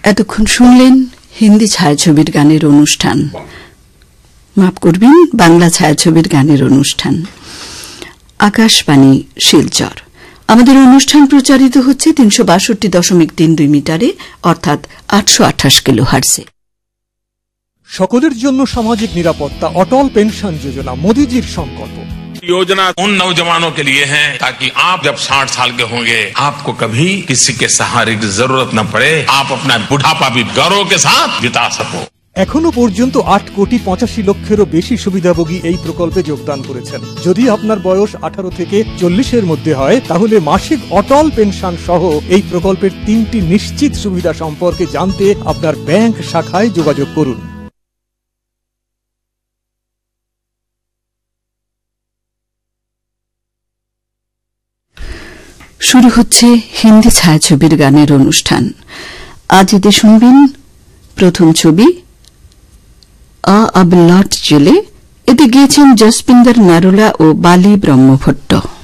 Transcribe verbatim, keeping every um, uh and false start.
এতক্ষণ শুনলেন হিন্দি ছায়াছবির গানের অনুষ্ঠান, মাফ করবেন বাংলা ছায়াছবির গানের অনুষ্ঠান আকাশবাণী শিলচর। আমাদের অনুষ্ঠান প্রচারিত হচ্ছে তিনশো বাষট্টি দশমিক তিন দুই মিটারে অর্থাৎ আটশো আঠাশ কিলো হার্টজে। সকলের জন্য সামাজিক নিরাপত্তা অটল পেনশন যোজনা মোদীজির সংকল্প। योजना उन नौजवानों के लिए है ताकि आप जब साठ साल के होंगे आपको कभी किसी के सहारे की जरूरत न पड़े, आप अपना बुढ़ापा भी गौरव के साथ बिता सको। এখনো পর্যন্ত আট কোটি পঁচাশি লক্ষেরও বেশি সুবিধাভোগী এই প্রকল্পে যোগদান করেছেন। যদি আপনার বয়স আঠারো থেকে চল্লিশের মধ্যে হয় তাহলে মাসিক অটল পেনশন সহ এই প্রকল্পের তিনটি নিশ্চিত সুবিধা সম্পর্কে জানতে আপনার ব্যাংক শাখায় যোগাযোগ করুন। শুরু হচ্ছে হিন্দি ছায়াছবির গানের অনুষ্ঠান। আজ এতে শুনবেন প্রথম ছবি আ আব লট চলে। এতে গিয়েছেন জসপিন্দর নারুলা ও বালি ব্রহ্মভট্ট।